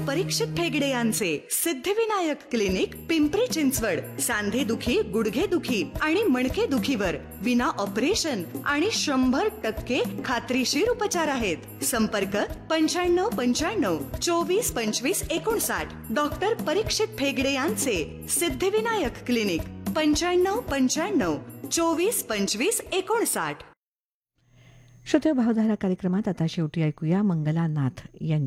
परीक्षित ठेगडे यांचे सिद्धिविनायक क्लिनिक, पिंपरी चिंचवड. सांधेदुखी, गुडघेदुखी आणि मणकेदुखीवर विना ऑपरेशन आणि 100% खात्रीशीर उपचार आहेत. संपर्क 9595 24 25 59. डॉक्टर परीक्षित ठेगडे यांचे सिद्धिविनायक क्लिनिक, 9595 24 25 59. श्रोते भावधारा कार्यक्रमात आता शेवटी ऐकूया मंगला नाथ यांची